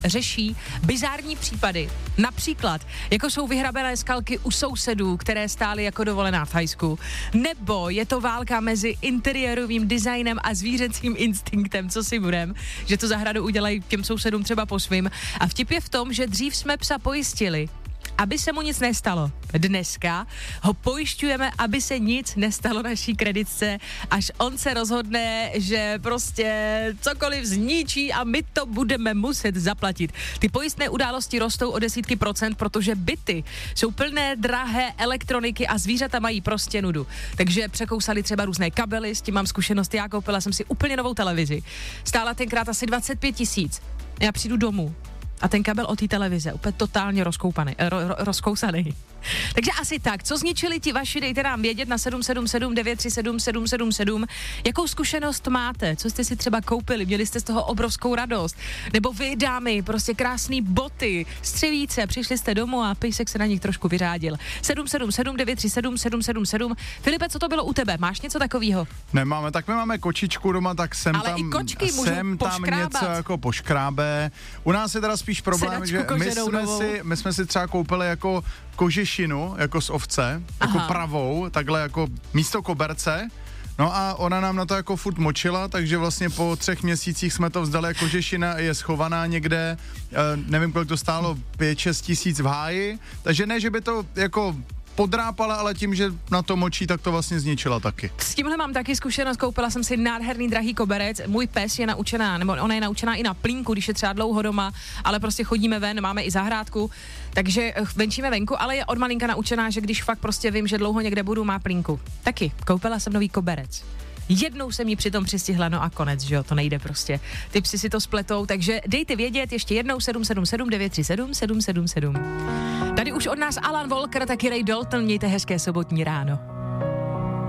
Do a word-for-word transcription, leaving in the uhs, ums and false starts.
řeší bizární případy, například, jako jsou vyhrabené skalky u sousedů, které stály jako dovolená v Thajsku, nebo je to válka mezi interiérovým designem a zvířecím instinktem, co si budem, že tu zahradu udělají těm sousedům třeba po svým. A vtip je v tom, že dřív jsme psa pojistili, aby se mu nic nestalo. Dneska ho pojišťujeme, aby se nic nestalo naší kreditce, až on se rozhodne, že prostě cokoliv zničí a my to budeme muset zaplatit. Ty pojistné události rostou o desítky procent, protože byty jsou plné drahé elektroniky a zvířata mají prostě nudu. Takže překousali třeba různé kabely, s tím mám zkušenost, já koupila jsem si úplně novou televizi. Stála tenkrát asi dvacet pět tisíc. Já přijdu domů a ten kabel od té televize úplně totálně rozkoupaný, ro, ro, rozkousaný. Takže asi tak, co zničili ti vaši, dejte nám vědět na sedm sedm sedm devět tři sedm sedm sedm sedm. Jakou zkušenost máte, co jste si třeba koupili, měli jste z toho obrovskou radost, nebo vy dámy, prostě krásný boty, střevíce, přišli jste domů a pejsek se na nich trošku vyřádil. sedm sedm sedm devět tři sedm sedm sedm sedm. Filipe, co to bylo u tebe, máš něco takového? Nemáme, tak my máme kočičku doma, tak sem ale tam, i kočky sem tam něco jako poškrábe. U nás je teda spíš problém, že my jsme, si, my jsme si třeba koupili jako kožešinu, jako z ovce, jako Aha. pravou, takhle jako místo koberce. No a ona nám na to jako furt močila, takže vlastně po třech měsících jsme to vzdali, jako kožešina je schovaná někde, nevím, kolik to stálo, pět šest tisíc v háji, takže ne, že by to jako podrápala, ale tím, že na to močí, tak to vlastně zničila taky. S tímhle mám taky zkušenost, koupila jsem si nádherný drahý koberec, můj pes je naučená, nebo ona je naučená i na plínku, když je třeba dlouho doma, ale prostě chodíme ven, máme i zahrádku, takže venčíme venku, ale je od malinka naučená, že když fakt prostě vím, že dlouho někde budu, má plínku. Taky, koupila jsem nový koberec. Jednou jsem ji přitom přistihla, no a konec, že jo, to nejde prostě. Ty psi si to spletou, takže dejte vědět ještě jednou sedm sedm sedm devět tři sedm sedm sedm sedm. Tady už od nás Alan Walker, taky Ray Dalton, mějte hezké sobotní ráno.